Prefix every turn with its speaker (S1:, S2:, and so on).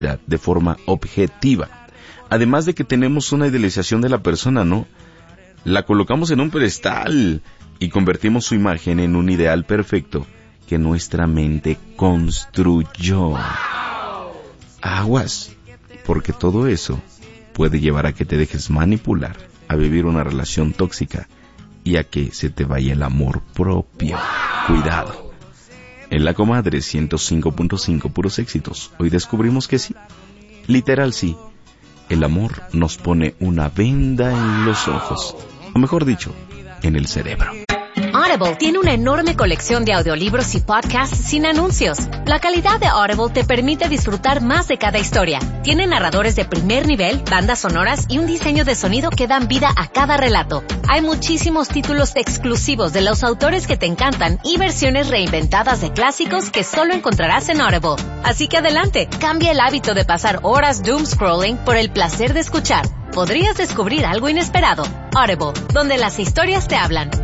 S1: de forma objetiva. Además de que tenemos una idealización de la persona, ¿no? La colocamos en un pedestal y convertimos su imagen en un ideal perfecto que nuestra mente construyó. Aguas, porque todo eso puede llevar a que te dejes manipular, a vivir una relación tóxica y a que se te vaya el amor propio. Cuidado. En La Comadre 105.5 puros éxitos, hoy descubrimos que sí, literal sí, el amor nos pone una venda en los ojos, o mejor dicho, en el cerebro.
S2: Audible tiene una enorme colección de audiolibros y podcasts sin anuncios. La calidad de Audible te permite disfrutar más de cada historia. Tiene narradores de primer nivel, bandas sonoras y un diseño de sonido que dan vida a cada relato. Hay muchísimos títulos exclusivos de los autores que te encantan y versiones reinventadas de clásicos que solo encontrarás en Audible. Así que adelante, cambia el hábito de pasar horas doom scrolling por el placer de escuchar. Podrías descubrir algo inesperado. Audible, donde las historias te hablan.